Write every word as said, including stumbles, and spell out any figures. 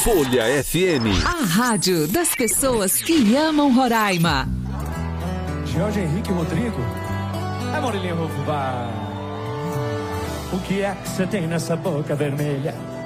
Folha F M. A rádio das pessoas que amam Roraima. Jorge Henrique Rodrigo. É Morilinho Rufubá. O que é que você tem nessa boca vermelha?